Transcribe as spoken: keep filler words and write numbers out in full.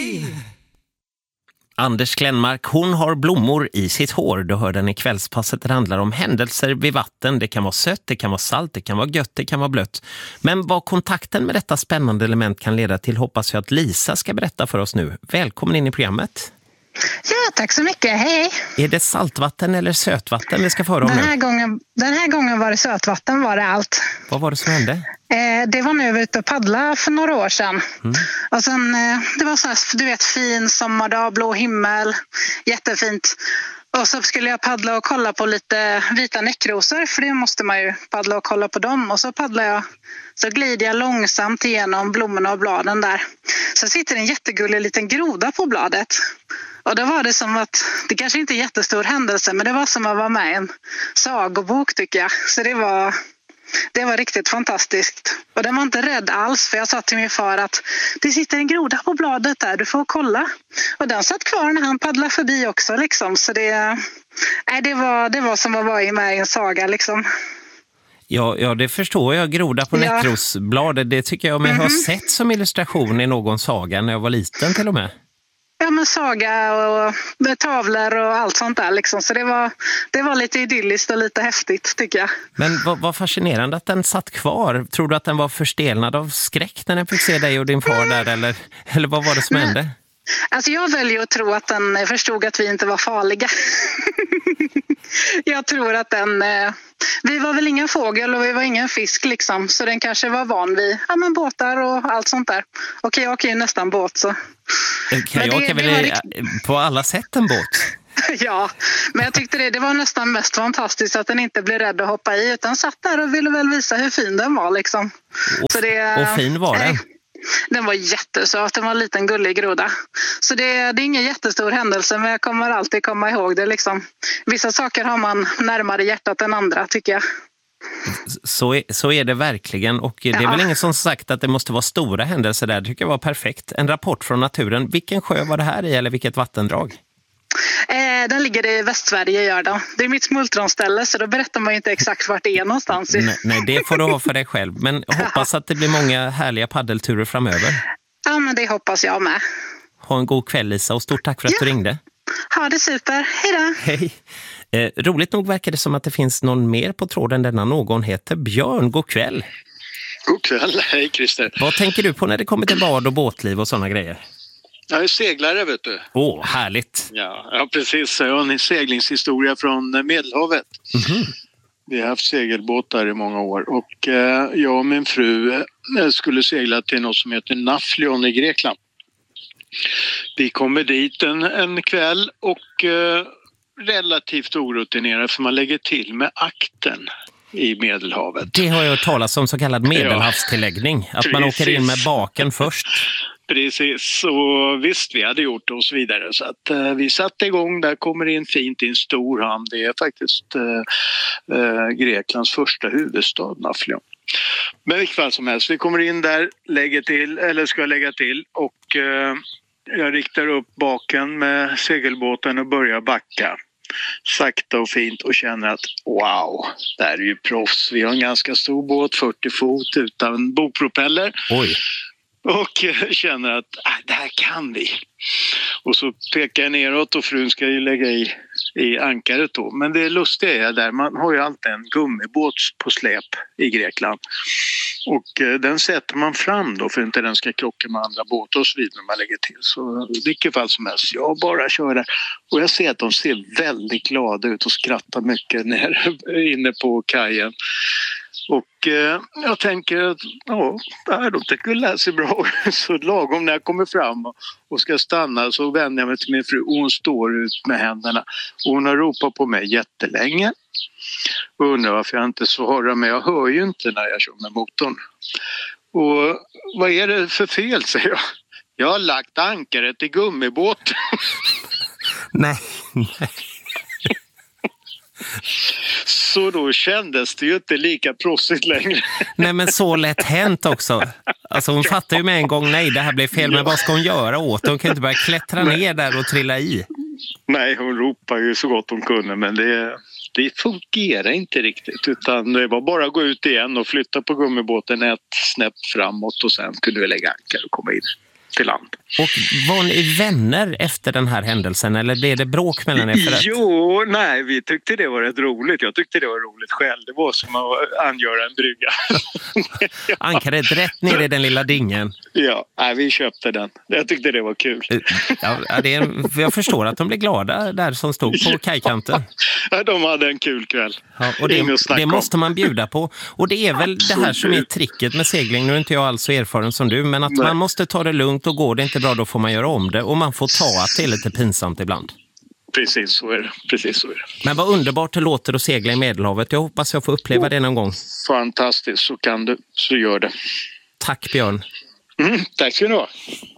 Hej! Anders Glenmark, hon har blommor i sitt hår. Du hör den i kvällspasset. Det handlar om händelser vid vatten. Det kan vara sött, det kan vara salt, det kan vara gött, det kan vara blött. Men vad kontakten med detta spännande element kan leda till hoppas jag att Lisa ska berätta för oss nu. Välkommen in i programmet. Ja, tack så mycket. Hej. Är det saltvatten eller sötvatten vi ska föra om den här nu? gången, den här gången var det sötvatten, var det allt. Vad var det som hände? Eh, det var när jag var ute och paddla för några år sedan. Mm. Och sen, eh, det var så här, du vet, fin sommardag, blå himmel, jättefint. Och så skulle jag paddla och kolla på lite vita näckrosor, för det måste man ju paddla och kolla på dem. Och så paddlar jag, så glider jag långsamt igenom blommorna och bladen där. Så sitter en jättegullig liten groda på bladet. Och då var det som att, det kanske inte är en jättestor händelse, men det var som att vara med i en sagobok tycker jag. Så det var, det var riktigt fantastiskt. Och den var inte rädd alls, för jag sa till min far att det sitter en groda på bladet där, du får kolla. Och den satt kvar när han paddlade förbi också liksom. Så det, nej, det, var, det var som att vara med i en saga liksom. Ja, ja, det förstår jag. Groda på Ja. näckrosbladet, det tycker jag mig Mm-hmm. har sett som illustration i någon saga när jag var liten till och med. Ja, men saga och med tavlor och allt sånt där liksom. Så det var, det var lite idylliskt och lite häftigt tycker jag. Men vad, vad fascinerande att den satt kvar. Tror du att den var förstelnad av skräck när den fick se dig och din far där? Eller, eller vad var det som Nej. hände? Alltså jag väljer att tro att den förstod att vi inte var farliga. Jag tror att den... Eh, vi var väl ingen fågel och vi var ingen fisk liksom. Så den kanske var van vid ja, men båtar och allt sånt där. Och jag åker ju nästan båt så... Kajak är väl var i- rikt- på alla sätt en båt? Ja, men jag tyckte det, det var nästan mest fantastiskt att den inte blev rädd att hoppa i. Utan satt där och ville väl visa hur fin den var liksom. Och, Så det, och fin var den? nej, den var jättesöt, den var en liten gullig groda. Så det, det är ingen jättestor händelse, men jag kommer alltid komma ihåg det liksom. Vissa saker har man närmare hjärtat än andra tycker jag. Så är, så är det verkligen. Och det är Ja. väl ingen som sagt att det måste vara stora händelser där. Det tycker jag var perfekt. En rapport från naturen. Vilken sjö var det här i eller vilket vattendrag? Eh, den ligger i Västsverige gör den. Det är mitt smultronställe så då berättar man ju inte exakt vart det är någonstans. Nej, nej, det får du ha för dig själv. Men hoppas att det blir många härliga paddelturer framöver. Ja, men det hoppas jag med. Ha en god kväll Lisa och stort tack för att Ja. du ringde. Ha det super, hej då! Hej. Eh, roligt nog verkar det som att det finns någon mer på tråden. Denna någon heter Björn. God kväll. God kväll, hej Christer. Vad tänker du på när det kommer till bad och båtliv och sådana grejer? Jag är seglare vet du. Åh, härligt. Ja, ja precis. Jag har en seglingshistoria från Medelhavet. Mhm. Vi har haft segelbåtar i många år och eh, jag och min fru eh, skulle segla till något som heter Naflion i Grekland. Vi kommer dit en, en kväll och eh, relativt orutinerade för man lägger till med akten i Medelhavet. Det har jag hört talas om, så kallad medelhavstillläggning. Att man Precis. åker in med baken först. Precis, och visst vi hade gjort det och så vidare. Så att eh, vi satte igång, där kommer in fint i en stor hamn. Det är faktiskt eh, eh, Greklands första huvudstad, Naflion. Men vilket fall som helst, vi kommer in där, lägger till, eller ska lägga till och eh, jag riktar upp baken med segelbåten och börjar backa. Sakta och fint och känner att wow, det här är ju proffs. Vi har en ganska stor båt, fyrtio fot utan bogpropeller. Oj. Och känner att äh, det här kan vi. Och så pekar jag neråt och frun ska ju lägga i, i ankaret då. Men det lustiga är där, man har ju alltid en gummibåt på släp i Grekland. Och eh, den sätter man fram då för att inte den ska krocka med andra båtar och så vidare när man lägger till. Så i vilket fall som helst, jag bara kör där. Och jag ser att de ser väldigt glada ut och skrattar mycket nere inne på kajen. Och eh, jag tänker att ja, de tycker det lär sig bra. Så lagom när jag kommer fram och, och ska stanna så vänder jag mig till min fru och hon står ut med händerna. Och hon har ropat på mig jättelänge. Och undrar varför jag inte svarar, men jag hör ju inte när jag kör med motorn. Och vad är det för fel, säger jag. Jag har lagt ankaret i gummibåten. Nej, nej. Så då kändes det ju inte lika proffsigt längre. Nej, men så lätt hänt också. Alltså hon fattar ju med en gång, nej det här blev fel, men vad ska hon göra åt det? Hon kan inte bara klättra ner där och trilla i. Nej, hon ropar ju så gott hon kunde, men det, det fungerar inte riktigt. Utan det var bara att gå ut igen och flytta på gummibåten ett snäpp framåt och sen kunde vi lägga ankar och komma in. till land. Och var ni vänner efter den här händelsen eller blev det bråk mellan er? För jo, nej, vi tyckte det var rätt roligt. Jag tyckte det var roligt själv. Det var som att angöra en brygga. Ankaret rätt ner i den lilla dingen. Ja, nej, vi köpte den. Jag tyckte det var kul. Ja, det är en, jag förstår att de blev glada där som stod på kajkanten. Ja, de hade en kul kväll. Ja, och det, det måste man bjuda på. Och det är väl det här som är tricket med segling. Nu är inte jag alls så erfaren som du, men att nej. Man måste ta det lugnt och går det inte bra, då får man göra om det. Och man får ta att det är lite pinsamt ibland. Precis så är det. Precis så är det. Men vad underbart det låter att segla i Medelhavet. Jag hoppas jag får uppleva oh, det någon gång. Fantastiskt, så kan du. Så gör det. Tack Björn. Mm, tack ska du ha.